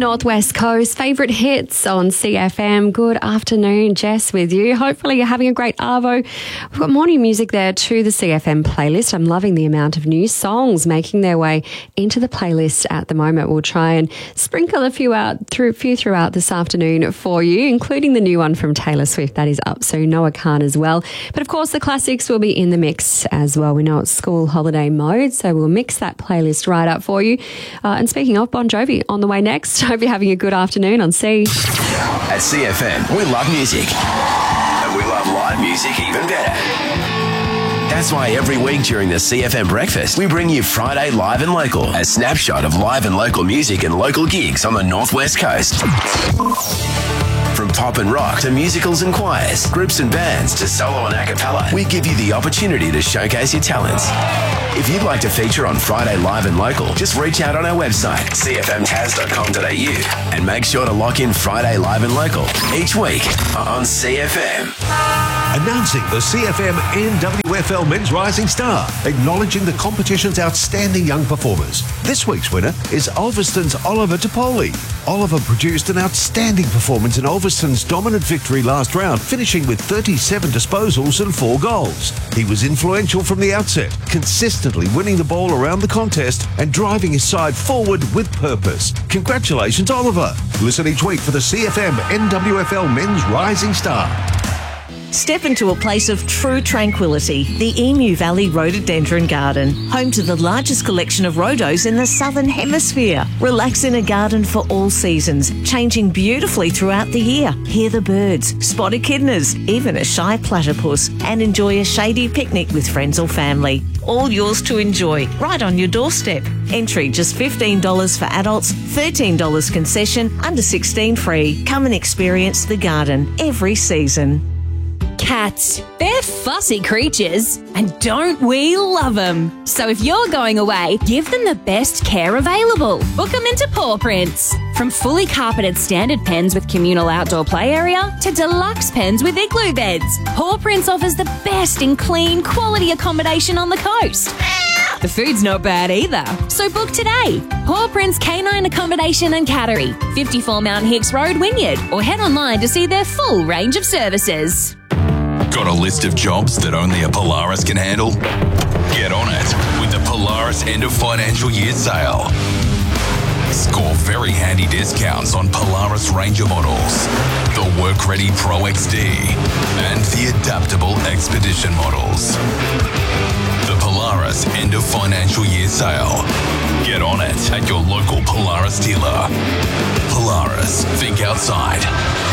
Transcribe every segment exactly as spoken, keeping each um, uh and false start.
Northwest Coast. Favourite hits on C F M. Good afternoon, Jess with you. Hopefully you're having a great arvo. We've got more new music there to the C F M playlist. I'm loving the amount of new songs making their way into the playlist at the moment. We'll try and sprinkle a few out through a few throughout this afternoon for you, including the new one from Taylor Swift that is up soon, Noah Khan as well. But of course the classics will be in the mix as well. We know it's school holiday mode, so we'll mix that playlist right up for you. Uh, and speaking of, Bon Jovi on the way next. Hope you're having a good afternoon on C. At C F M, we love music. And we love live music even better. That's why every week during the C F M breakfast, we bring you Friday Live and Local, a snapshot of live and local music and local gigs on the Northwest Coast. From pop and rock to musicals and choirs, groups and bands to solo and a cappella, we give you the opportunity to showcase your talents. If you'd like to feature on Friday Live and Local, just reach out on our website, c f m tas dot com dot a u, and make sure to lock in Friday Live and Local each week on C F M. Announcing the C F M N W F L Men's Rising Star, acknowledging the competition's outstanding young performers. This week's winner is Ulverston's Oliver DePoli. Oliver produced an outstanding performance in Ulverston's dominant victory last round, finishing with thirty-seven disposals and four goals. He was influential from the outset, consistently winning the ball around the contest and driving his side forward with purpose. Congratulations, Oliver. Listen each week for the C F M N W F L Men's Rising Star. Step into a place of true tranquility, the Emu Valley Rhododendron Garden, home to the largest collection of rhodos in the Southern Hemisphere. Relax in a garden for all seasons, changing beautifully throughout the year. Hear the birds, spot echidnas, even a shy platypus, and enjoy a shady picnic with friends or family. All yours to enjoy, right on your doorstep. Entry just fifteen dollars for adults, thirteen dollars concession, under sixteen free. Come and experience the garden every season. Cats. They're fussy creatures, and don't we love them? So if you're going away, give them the best care available. Book them into Paw Prints. From fully carpeted standard pens with communal outdoor play area to deluxe pens with igloo beds, Paw Prints offers the best in clean, quality accommodation on the coast. The food's not bad either, so book today. Paw Prints Canine Accommodation and Cattery, fifty-four Mount Hicks Road, Wynyard, or head online to see their full range of services. Got a list of jobs that only a Polaris can handle? Get on it with the Polaris End of Financial Year Sale. Score very handy discounts on Polaris Ranger models, the Work-Ready Pro X D, and the Adaptable Expedition models. The Polaris End of Financial Year Sale. Get on it at your local Polaris dealer. Polaris, think outside.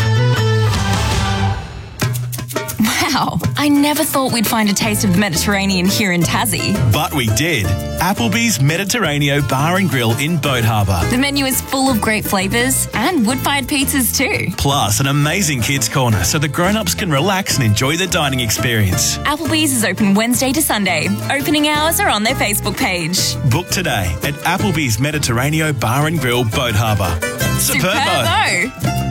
Wow, I never thought we'd find a taste of the Mediterranean here in Tassie. But we did. Applebee's Mediterraneo Bar and Grill in Boat Harbour. The menu is full of great flavours and wood-fired pizzas too. Plus, an amazing kids' corner so the grown-ups can relax and enjoy the dining experience. Applebee's is open Wednesday to Sunday. Opening hours are on their Facebook page. Book today at Applebee's Mediterraneo Bar and Grill, Boat Harbour. Superbo! Superbo!